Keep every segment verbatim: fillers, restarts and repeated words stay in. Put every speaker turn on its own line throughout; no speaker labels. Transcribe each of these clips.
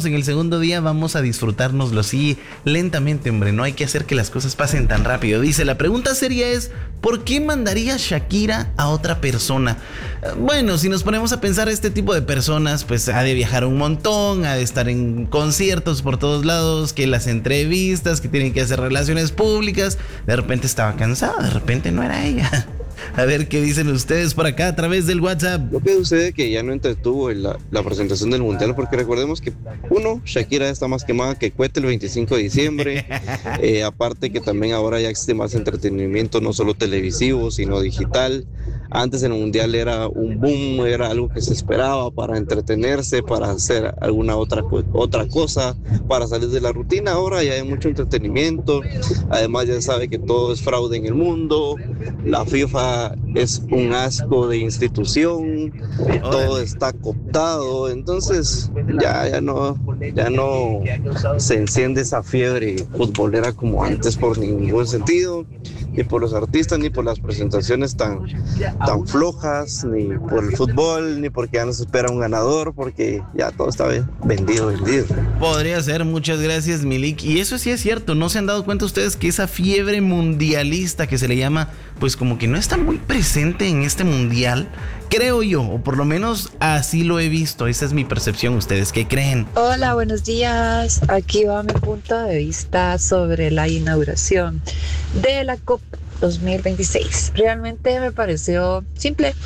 en el segundo día, vamos a disfrutárnoslo así lentamente, hombre. No hay que hacer que las cosas pasen tan rápido. Dice, la pregunta seria es, ¿por qué mandaría Shakira a otra persona? Bueno, si nos ponemos a pensar, este tipo de personas, pues ha de viajar un montón, ha de estar en conciertos por todos lados, que las entrevistas, que tienen que hacer relaciones públicas. De repente estaba cansada, de repente no era ella. A ver qué dicen ustedes por acá a través del WhatsApp.
Lo que sucede es que ya no entretuvo la, la presentación del Mundial, porque recordemos que, uno, Shakira está más quemada que cohete el veinticinco de diciembre. Eh, aparte que también ahora ya existe más entretenimiento, no solo televisivo, sino digital. Antes el Mundial era un boom, era algo que se esperaba para entretenerse, para hacer alguna otra, otra cosa, para salir de la rutina. Ahora ya hay mucho entretenimiento. Además ya sabe que todo es fraude en el mundo. La FIFA es un asco de institución, todo está cooptado, entonces ya, ya no, ya no se enciende esa fiebre futbolera como antes por ningún sentido, ni por los artistas, ni por las presentaciones tan, tan flojas, ni por el fútbol, ni porque ya no se espera un ganador, porque ya todo está vendido, vendido.
Podría ser, muchas gracias, Milik. Y eso sí es cierto, ¿no se han dado cuenta ustedes que esa fiebre mundialista que se le llama, pues como que no está muy presente en este mundial? Creo yo, o por lo menos así lo he visto. Esa es mi percepción. ¿Ustedes qué creen?
Hola, buenos días. Aquí va mi punto de vista sobre la inauguración de la COP dos mil veintiséis. Realmente me pareció simple.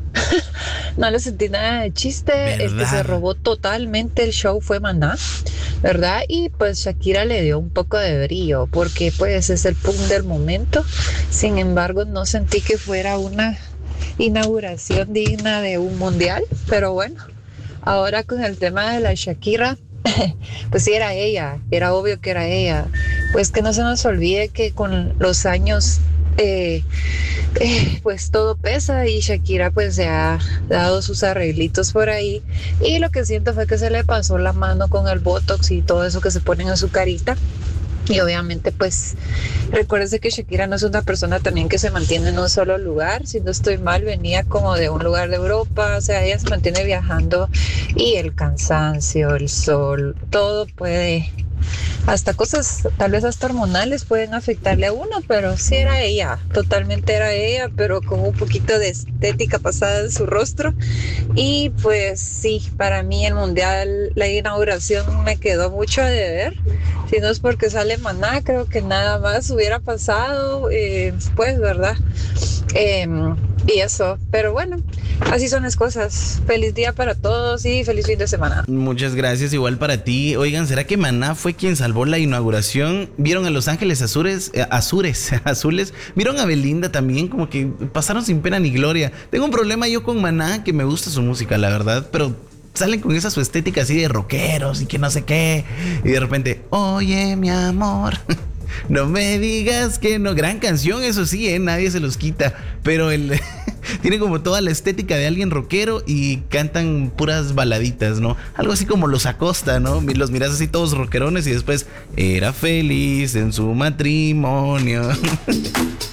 No le sentí nada de chiste. ¿Verdad? El que se robó totalmente el show fue Maná, ¿verdad? Y pues Shakira le dio un poco de brillo, porque pues es el pum del momento. Sin embargo, no sentí que fuera una inauguración digna de un mundial, pero bueno, ahora con el tema de la Shakira, pues sí era ella, era obvio que era ella. Pues que no se nos olvide que con los años Eh, eh, pues todo pesa, y Shakira pues se ha dado sus arreglitos por ahí, y lo que siento fue que se le pasó la mano con el botox y todo eso que se ponen en su carita. Y obviamente pues recuérdense que Shakira no es una persona también que se mantiene en un solo lugar. Si no estoy mal, venía como de un lugar de Europa, o sea, ella se mantiene viajando, y el cansancio, el sol, todo puede, hasta cosas tal vez hasta hormonales pueden afectarle a uno, pero sí era ella, totalmente era ella, pero con un poquito de estética pasada en su rostro. Y pues sí, para mí el mundial, la inauguración me quedó mucho a deber. Si no es porque sale Maná, creo que nada más hubiera pasado, eh, pues, ¿verdad? Eh, y eso, pero bueno, así son las cosas. Feliz día para todos y feliz fin de semana.
Muchas gracias, igual para ti. Oigan, ¿será que Maná fue quien salvó la inauguración? ¿Vieron a Los Ángeles Azules? Eh, Azures, azules. ¿Vieron a Belinda también? Como que pasaron sin pena ni gloria. Tengo un problema yo con Maná, que me gusta su música, la verdad, pero salen con esa su estética así de rockeros y que no sé qué. Y de repente, oye, mi amor, no me digas que no. Gran canción, eso sí, ¿eh? Nadie se los quita. Pero el tiene como toda la estética de alguien rockero y cantan puras baladitas, ¿no? Algo así como Los Acosta, ¿no? Los miras así todos rockerones y después era feliz en su matrimonio.